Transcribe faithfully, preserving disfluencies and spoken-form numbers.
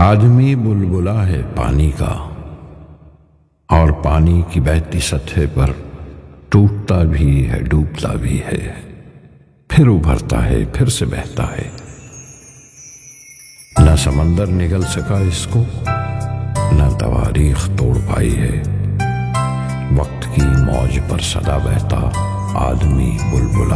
आदमी बुलबुला है पानी का, और पानी की बहती सतह पर टूटता भी है, डूबता भी है, फिर उभरता है, फिर से बहता है। न समंदर निगल सका इसको, न तवारीख तोड़ पाई है। वक्त की मौज पर सदा बहता आदमी बुलबुला